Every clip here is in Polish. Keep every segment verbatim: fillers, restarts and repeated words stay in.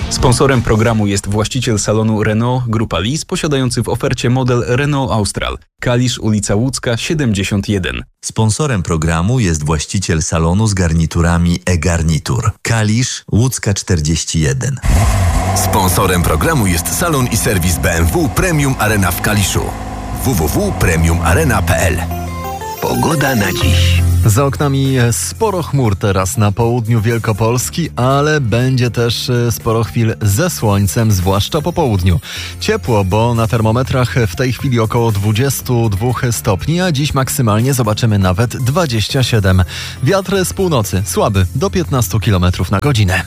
Sponsorem programu jest właściciel salonu Renault Grupa Lis, posiadający w ofercie model Renault Austral. Kalisz, ulica Łódzka, siedemdziesiąt jeden. Sponsorem programu jest właściciel salonu z garniturami e-Garnitur. Kalisz, Łódzka czterdzieści jeden. Sponsorem programu jest salon i serwis B M W Premium Arena w Kaliszu. w w w kropka premium arena kropka p l. Pogoda na dziś. Za oknami sporo chmur teraz na południu Wielkopolski, ale będzie też sporo chwil ze słońcem, zwłaszcza po południu. Ciepło, bo na termometrach w tej chwili około dwadzieścia dwa stopni, a dziś maksymalnie zobaczymy nawet dwadzieścia siedem. Wiatr z północy słaby, do piętnaście kilometrów na godzinę.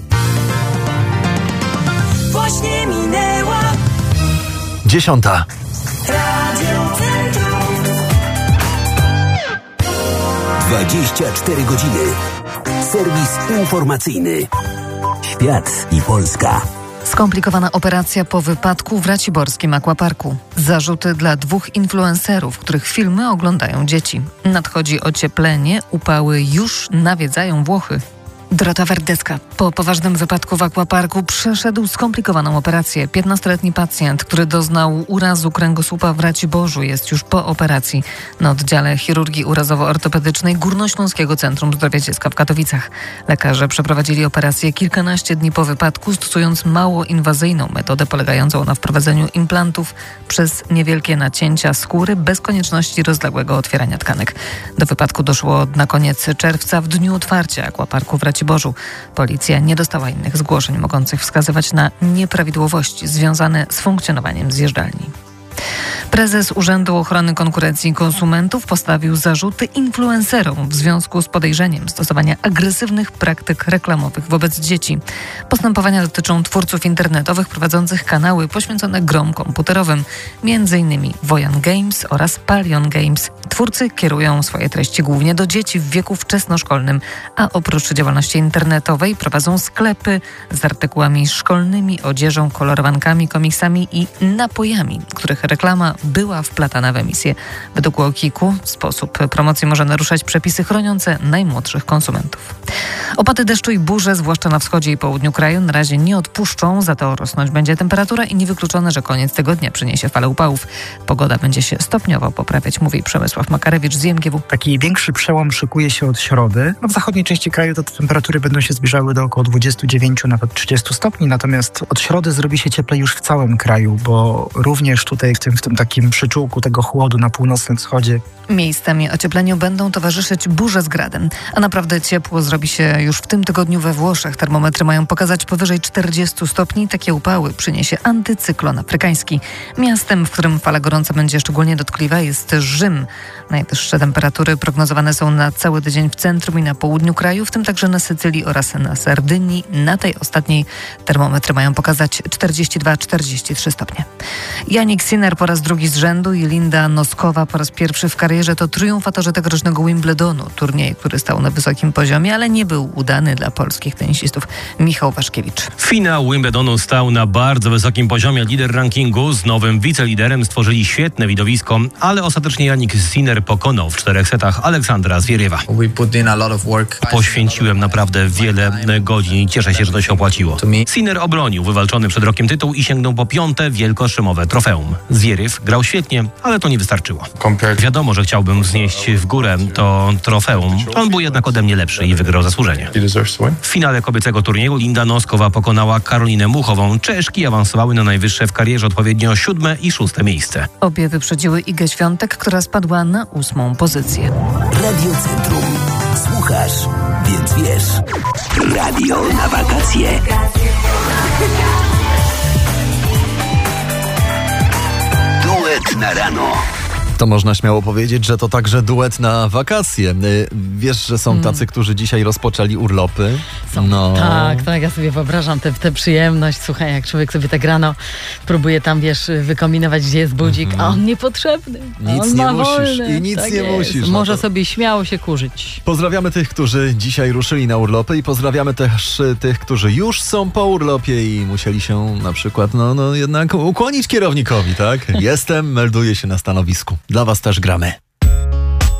Właśnie minęła Dziesiąta. Radio Centrum. dwadzieścia cztery godziny. Serwis informacyjny. Świat i Polska. Skomplikowana operacja po wypadku w Raciborskim Aquaparku. Zarzuty dla dwóch influencerów, których filmy oglądają dzieci. Nadchodzi ocieplenie, upały już nawiedzają Włochy. Dorota Werdeska. Po poważnym wypadku w Aquaparku przeszedł skomplikowaną operację. piętnastoletni pacjent, który doznał urazu kręgosłupa w Raciborzu, jest już po operacji na oddziale chirurgii urazowo-ortopedycznej Górnośląskiego Centrum Zdrowia Dziecka w Katowicach. Lekarze przeprowadzili operację kilkanaście dni po wypadku, stosując mało inwazyjną metodę polegającą na wprowadzeniu implantów przez niewielkie nacięcia skóry bez konieczności rozległego otwierania tkanek. Do wypadku doszło na koniec czerwca w dniu otwarcia Aquaparku w Raciborzu. Policja nie dostała innych zgłoszeń mogących wskazywać na nieprawidłowości związane z funkcjonowaniem zjeżdżalni. Prezes Urzędu Ochrony Konkurencji i Konsumentów postawił zarzuty influencerom w związku z podejrzeniem stosowania agresywnych praktyk reklamowych wobec dzieci. Postępowania dotyczą twórców internetowych prowadzących kanały poświęcone grom komputerowym, między innymi Wojan Games oraz Palion Games. Twórcy kierują swoje treści głównie do dzieci w wieku wczesnoszkolnym, a oprócz działalności internetowej prowadzą sklepy z artykułami szkolnymi, odzieżą, kolorowankami, komiksami i napojami, których reklama była wplatana w emisję. Według UOKiK-u sposób promocji może naruszać przepisy chroniące najmłodszych konsumentów. Opady deszczu i burze, zwłaszcza na wschodzie i południu kraju, na razie nie odpuszczą, za to rosnąć będzie temperatura i niewykluczone, że koniec tygodnia przyniesie falę upałów. Pogoda będzie się stopniowo poprawiać, mówi Przemysław Makarewicz z I M G W. Taki większy przełom szykuje się od środy. No w zachodniej części kraju to temperatury będą się zbliżały do około dwudziestu dziewięciu, nawet trzydziestu stopni, natomiast od środy zrobi się cieplej już w całym kraju, bo również tutaj w tym, w tym takim przyczółku tego chłodu na północnym wschodzie. Miejscami ociepleniu będą towarzyszyć burze z gradem, a naprawdę ciepło zrobi się już w tym tygodniu we Włoszech. Termometry mają pokazać powyżej czterdziestu stopni. Takie upały przyniesie antycyklon afrykański. Miastem, w którym fala gorąca będzie szczególnie dotkliwa, jest Rzym. Najwyższe temperatury prognozowane są na cały tydzień w centrum i na południu kraju, w tym także na Sycylii oraz na Sardynii. Na tej ostatniej termometry mają pokazać czterdzieści dwa czterdzieści trzy stopnie. Jannik Sinner po raz drugi z rzędu i Linda Noskowa po raz pierwszy w karierze to triumfatorzy tegorocznego Wimbledonu, turniej, który stał na wysokim poziomie, ale nie był udany dla polskich tenisistów. Michał Waszkiewicz. Finał Wimbledonu stał na bardzo wysokim poziomie. Lider rankingu z nowym wiceliderem stworzyli świetne widowisko, ale ostatecznie Jannik Sinner pokonał w czterech setach Aleksandra Zwieriewa. Poświęciłem naprawdę wiele godzin i cieszę się, że to się opłaciło. Sinner obronił wywalczony przed rokiem tytuł i sięgnął po piąte wielkoszymowe trofeum. Zwieriew grał świetnie, ale to nie wystarczyło. Wiadomo, że chciałbym wznieść w górę to trofeum. On był jednak ode mnie lepszy i wygrał zasłużenie. W finale kobiecego turnieju Linda Noskowa pokonała Karolinę Muchową. Czeszki awansowały na najwyższe w karierze odpowiednio siódme i szóste miejsce. Obie wyprzedziły Igę Świątek, która spadła na ósmą pozycję. Radio Centrum. Słuchasz, więc wiesz. Radio na wakacje. Duet na rano. To można śmiało powiedzieć, że to także duet na wakacje. Wiesz, że są tacy, którzy dzisiaj rozpoczęli urlopy? Są. No. Tak, tak, ja sobie wyobrażam tę, tę przyjemność. Słuchaj, jak człowiek sobie tak rano próbuje tam, wiesz, wykombinować, gdzie jest budzik, mm-hmm. a on niepotrzebny. Nic on nie ma musisz wolne. i nic tak nie jest. musisz. Może no to... sobie śmiało się kurzyć. Pozdrawiamy tych, którzy dzisiaj ruszyli na urlopy i pozdrawiamy też tych, którzy już są po urlopie i musieli się na przykład, no, no jednak ukłonić kierownikowi, tak? Jestem, melduję się na stanowisku. Dla was też gramy.